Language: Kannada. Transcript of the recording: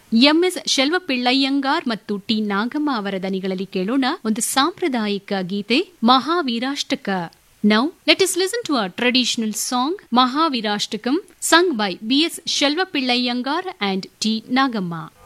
ಎಂಎಸ್ ಶೆಲ್ವಪಿಳ್ಳಯ್ಯಂಗಾರ್ ಮತ್ತು ಟಿ ನಾಗಮ್ಮ ಅವರ ದನಿಗಳಲ್ಲಿ ಕೇಳೋಣ ಒಂದು ಸಾಂಪ್ರದಾಯಿಕ ಗೀತೆ ಮಹಾವೀರಾಷ್ಟಕ. Now, let us listen to a traditional song, Mahavirashtakam, sung by B.S. Shelvapillaiyangar and T. Nagamma.